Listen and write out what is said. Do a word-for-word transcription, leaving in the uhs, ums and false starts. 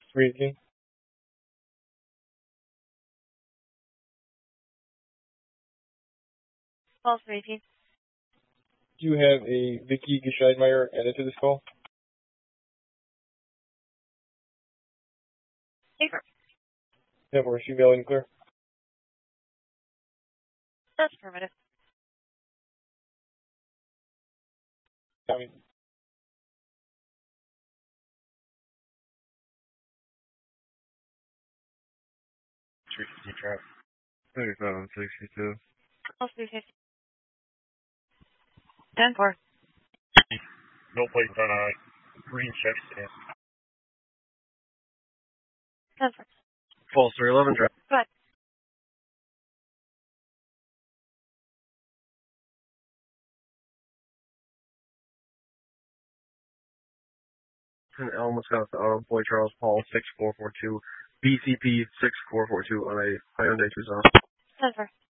three eighteen. Call three eighteen. Do you have a Vicky Gescheidmeyer added to this call? Paper. Yeah, we're emailing clear. That's affirmative. I mean, three fifty trap. thirty-seven sixty-two. Call three fifty. ten four. No plate on a green check stand. ten four. False three eleven trap. Go ahead. In Elm, Wisconsin, auto employee Charles Paul six four four two, B C P six four four two on a Hyundai Tucson. ten four.